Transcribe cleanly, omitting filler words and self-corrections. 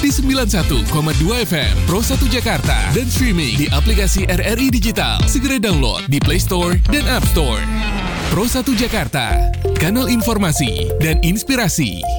di 91,2 FM Pro 1 Jakarta dan streaming di aplikasi RRI Digital. Segera download di Play Store dan App Store. Pro 1 Jakarta, kanal informasi dan inspirasi.